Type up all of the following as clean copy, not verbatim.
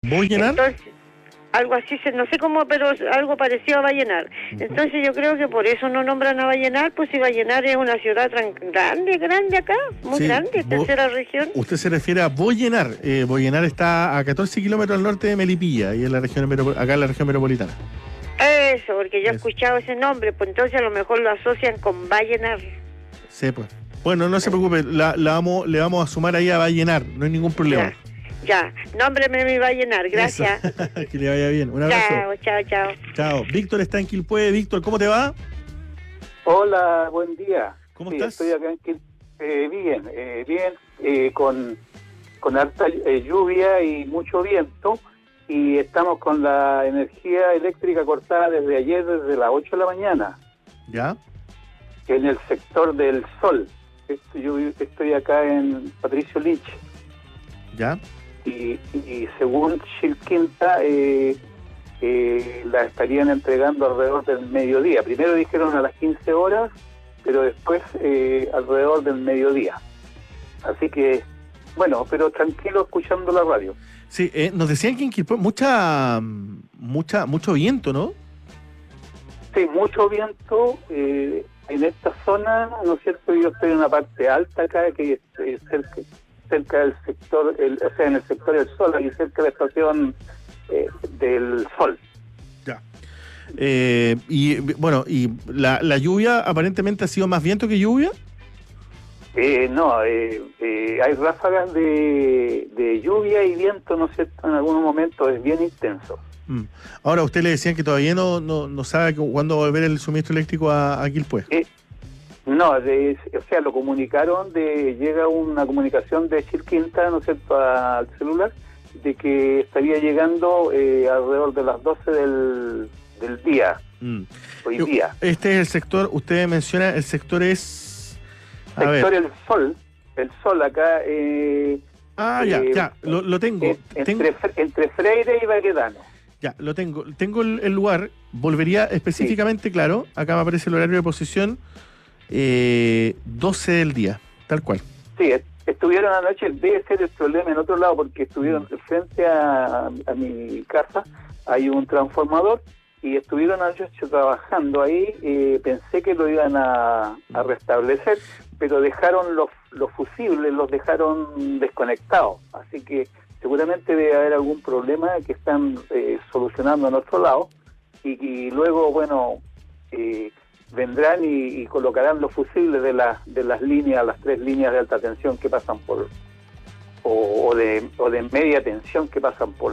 ¿Vallenar? Entonces, algo así, no sé cómo, pero algo parecido a Vallenar. Entonces yo creo que por eso no nombran a Vallenar, pues si Vallenar es una ciudad grande acá, muy grande, tercera región. Usted se refiere a Vallenar. Vallenar está a 14 kilómetros al norte de Melipilla, y en la región acá en la región metropolitana. Eso, porque yo he escuchado ese nombre, pues entonces a lo mejor lo asocian con Vallenar. Sí, pues. Bueno, no se preocupe, le vamos a sumar ahí a Vallenar, no hay ningún problema. Ya, nómbreme mi Vallenar, gracias. Que le vaya bien, un abrazo. Chao. Chao. Víctor está en Quilpué. Víctor, ¿cómo te va? Hola, buen día. ¿Cómo estás? Estoy acá en Quilpué, bien, con harta lluvia y mucho viento, y estamos con la energía eléctrica cortada desde ayer, desde las 8 de la mañana. ¿Ya? En el sector del Sol. Yo estoy acá en Patricio Lich. ¿Ya? Y según Chilquinta, la estarían entregando alrededor del mediodía. Primero dijeron a las 15 horas, pero después alrededor del mediodía. Así que, bueno, pero tranquilo escuchando la radio. Sí, nos decían que en Quilpué mucho viento, ¿no? Sí, mucho viento en esta zona, ¿no es cierto? Yo estoy en una parte alta acá, que es cerca del sector, en el sector del Sol, ahí cerca de la estación del Sol. Ya. Y bueno, y la lluvia aparentemente ha sido más viento que lluvia. No, hay ráfagas de lluvia y viento, ¿no es cierto? En algunos momentos es bien intenso. Ahora, usted le decían que todavía no sabe cuándo va a volver el suministro eléctrico a Quilpué. No, o sea, lo comunicaron, llega una comunicación de Chilquinta, ¿no es cierto?, al celular, de que estaría llegando alrededor de las 12 del día, hoy día. Este es el sector, usted menciona, el sector es... El Sol acá... ya, lo tengo. Entre Freire y Baquedano. Ya, lo tengo. Tengo el lugar, volvería específicamente, sí. Claro, acá me aparece el horario de posición, 12 del día, tal cual. Sí, estuvieron anoche, debe ser el problema en otro lado, porque estuvieron frente a mi casa, hay un transformador, y estuvieron anoche trabajando ahí, pensé que lo iban a restablecer, pero dejaron los fusibles, los dejaron desconectados, así que seguramente debe haber algún problema que están solucionando en otro lado, y luego, bueno, vendrán y colocarán los fusibles de las líneas, las 3 líneas de alta tensión que pasan por, o de media tensión que pasan por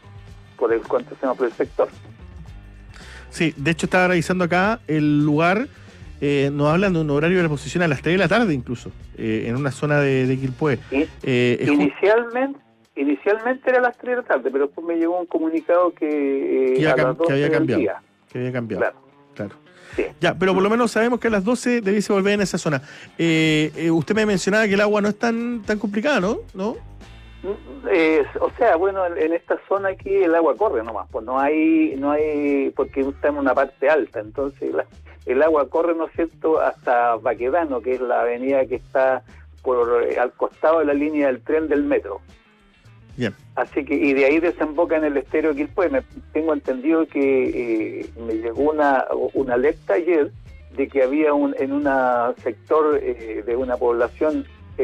el sector. Sí, de hecho estaba revisando acá el lugar, nos hablan de un horario de reposición a las 3 de la tarde incluso, en una zona de Quilpué. Inicialmente era a las 3 de la tarde, pero después me llegó un comunicado que había cambiado. Día. Que había cambiado. Claro. Sí. Ya, pero por lo menos sabemos que a las 12 debiese volver en esa zona. Usted me mencionaba que el agua no es tan complicada, ¿no? O sea, bueno, en esta zona aquí el agua corre nomás, pues no hay, porque está en una parte alta, entonces el agua corre, ¿no es cierto?, hasta Baquedano, que es la avenida que está al costado de la línea del tren del metro. Bien. Así que, y de ahí desemboca en el estero de Quilpué. Tengo entendido que me llegó una alerta ayer de que había en un sector de una población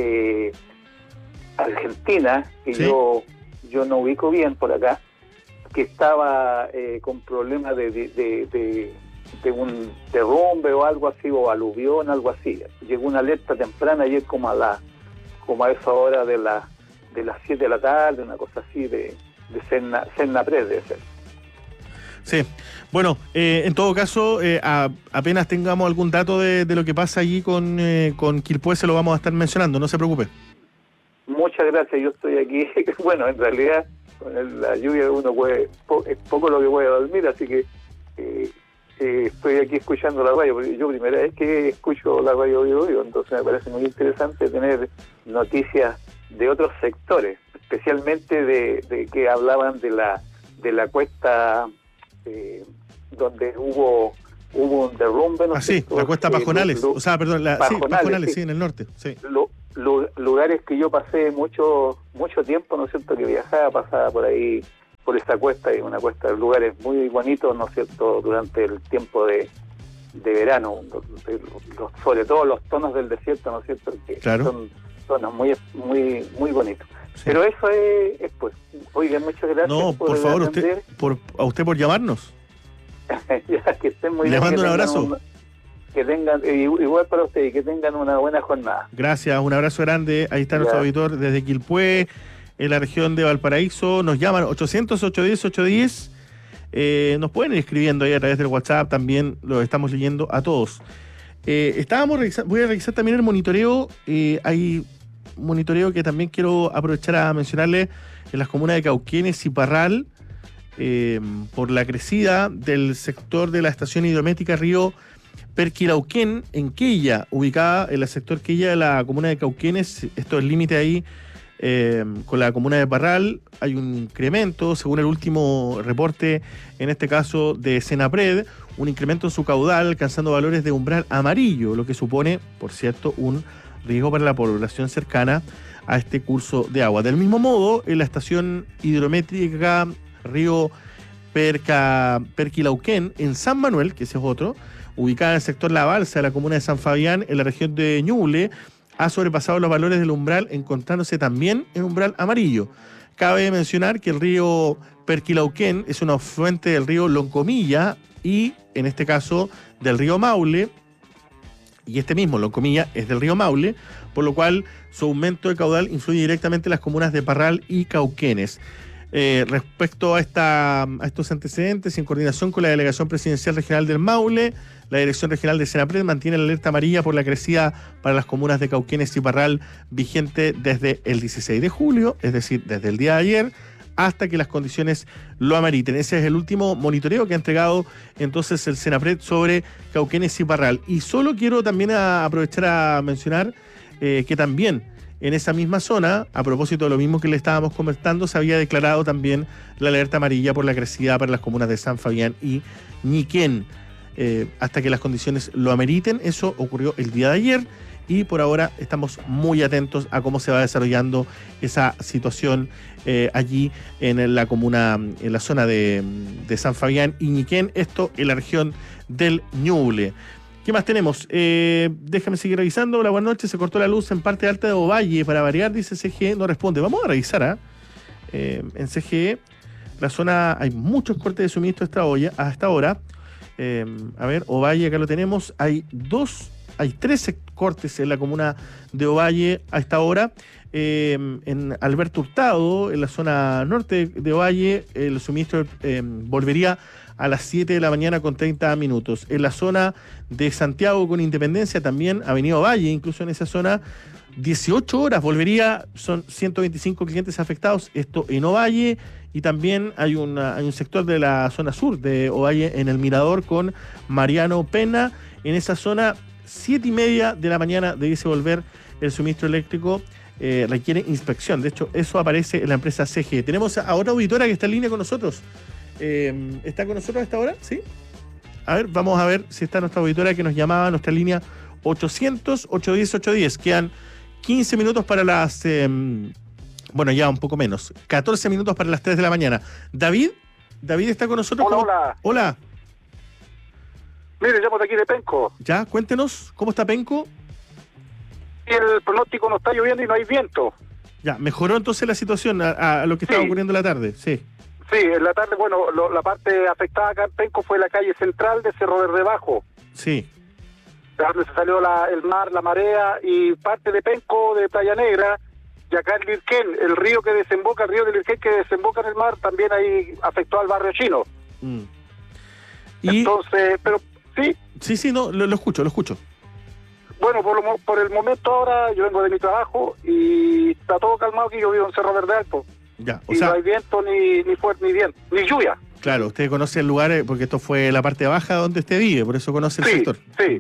argentina, que ¿sí? yo no ubico bien por acá, que estaba con problemas de un derrumbe o algo así, o aluvión, algo así. Llegó una alerta temprana ayer como a esa hora de las 7 de la tarde, una cosa así de Cernapred debe ser. Sí, bueno, en todo caso, apenas tengamos algún dato de lo que pasa allí con Quilpué, se lo vamos a estar mencionando, no se preocupe. Muchas gracias, yo estoy aquí. Bueno, en realidad, con la lluvia uno es poco lo que puede dormir, así que estoy aquí escuchando la radio, porque yo primera vez que escucho la radio Bio, entonces me parece muy interesante tener noticias de otros sectores, especialmente de que hablaban de la cuesta donde hubo un derrumbe, ¿no? Sí, la cuesta Pajonales, Pajonales, sí, en el norte, sí. Lugares que yo pasé mucho tiempo, ¿no es cierto?, que pasaba por ahí por esta cuesta, y una cuesta de lugares muy bonitos, ¿no es cierto?, durante el tiempo de verano, sobre todo los tonos del desierto, ¿no es cierto?, que son zonas muy muy bonitos. Sí. Pero eso es pues. Oiga, muchas gracias. No, por favor, a usted por llamarnos. Ya, que estén muy bien. Le mando un abrazo. Que tengan, igual para ustedes, que tengan una buena jornada. Gracias, un abrazo grande. Ahí está nuestro auditor desde Quilpué, en la región de Valparaíso. Nos llaman 800-810-810. Nos pueden ir escribiendo ahí a través del WhatsApp, también lo estamos leyendo a todos. Voy a revisar también el monitoreo. Hay monitoreo que también quiero aprovechar a mencionarle en las comunas de Cauquenes y Parral, por la crecida del sector de la estación hidrométrica Río Perquilauquén en Quilla, ubicada en el sector Quilla de la comuna de Cauquenes. Esto es el límite ahí con la comuna de Parral. Hay un incremento, según el último reporte, en este caso de Senapred, un incremento en su caudal, alcanzando valores de umbral amarillo, lo que supone, por cierto, un riesgo para la población cercana a este curso de agua. Del mismo modo, en la estación hidrométrica Río Perquilauquén, en San Manuel, que ese es otro, ubicada en el sector La Balsa de la comuna de San Fabián, en la región de Ñuble, ha sobrepasado los valores del umbral, encontrándose también en umbral amarillo. Cabe mencionar que el río Perquilauquén es una afluente del río Loncomilla y, en este caso, del río Maule, y este mismo, Loncomilla, es del río Maule, por lo cual su aumento de caudal influye directamente en las comunas de Parral y Cauquenes. Respecto a estos antecedentes, en coordinación con la Delegación Presidencial Regional del Maule, la Dirección Regional de Senapred mantiene la alerta amarilla por la crecida para las comunas de Cauquenes y Parral, vigente desde el 16 de julio, es decir, desde el día de ayer, hasta que las condiciones lo ameriten. Ese es el último monitoreo que ha entregado entonces el Senapred sobre Cauquenes y Parral. Y solo quiero también aprovechar a mencionar que también en esa misma zona, a propósito de lo mismo que le estábamos comentando, se había declarado también la alerta amarilla por la crecida para las comunas de San Fabián y Ñiquén, hasta que las condiciones lo ameriten. Eso ocurrió el día de ayer y por ahora estamos muy atentos a cómo se va desarrollando esa situación allí en la comuna, en la zona de San Fabián y Ñiquén, esto en la región del Ñuble. ¿Qué más tenemos? Déjame seguir revisando. Hola, buenas noches. Se cortó la luz en parte alta de Ovalle. Para variar, dice CGE, no responde. Vamos a revisar, en CGE, la zona, hay muchos cortes de suministro hasta ahora. A ver, Ovalle, acá lo tenemos. Hay 13 cortes en la comuna de Ovalle a esta hora. En Alberto Hurtado, en la zona norte de Ovalle, el suministro volvería a las 7 de la mañana con 30 minutos. En la zona de Santiago con Independencia, también Avenida Ovalle, incluso en esa zona, 18 horas volvería, son 125 clientes afectados, esto en Ovalle, y también hay un sector de la zona sur de Ovalle, en el Mirador, con Mariano Pena. En esa zona, 7:30 de la mañana debiese volver el suministro eléctrico. Requiere inspección. De hecho, eso aparece en la empresa CGE. Tenemos a otra auditora que está en línea con nosotros. ¿Está con nosotros a esta hora? ¿Sí? A ver, vamos a ver si está nuestra auditora que nos llamaba a nuestra línea 800-810-810. Quedan 15 minutos para las... bueno, ya un poco menos. 14 minutos para las 3 de la mañana. ¿David está con nosotros? Hola. Hola. Mire, llamo de aquí de Penco. Ya, cuéntenos, ¿cómo está Penco? El pronóstico no está lloviendo y no hay viento. Ya, mejoró entonces la situación a lo que estaba ocurriendo en la tarde, sí. Sí, en la tarde, bueno, la parte afectada acá en Penco fue la calle central de Cerro Verde Bajo. Sí. De donde se salió el mar, la marea, y parte de Penco, de Playa Negra, y acá el Lirquén, el río de Lirquén que desemboca en el mar, también ahí afectó al barrio chino. Y... Entonces, pero sí. Sí, no, lo escucho. Bueno, por el momento ahora yo vengo de mi trabajo y está todo calmado aquí. Yo vivo en Cerro Verde Alto. Ya, y no hay viento ni fuerte ni viento, ni lluvia. Claro, usted conoce el lugar porque esto fue la parte baja donde usted vive, por eso conoce el sector. Sí.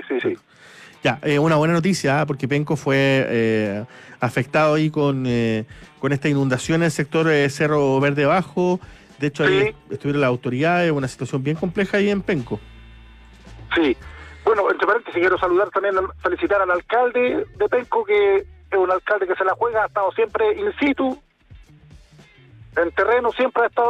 Ya, una buena noticia, porque Penco fue afectado ahí con esta inundación en el sector Cerro Verde Bajo. De hecho, ahí estuvieron las autoridades, una situación bien compleja ahí en Penco. Sí. Bueno, entre paréntesis, quiero saludar también, felicitar al alcalde de Penco, que es un alcalde que se la juega, ha estado siempre in situ, en terreno, siempre ha estado